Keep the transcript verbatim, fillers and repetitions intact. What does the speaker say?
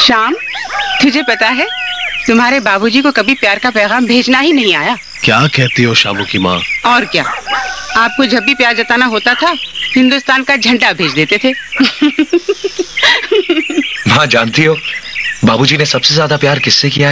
श्याम, तुझे पता है तुम्हारे बाबूजी को कभी प्यार का पैगाम भेजना ही नहीं आया। क्या कहती हो शामू की माँ? और क्या, आपको जब भी प्यार जताना होता था हिंदुस्तान का झंडा भेज देते थे। माँ जानती हो बाबूजी ने सबसे ज्यादा प्यार किससे किया?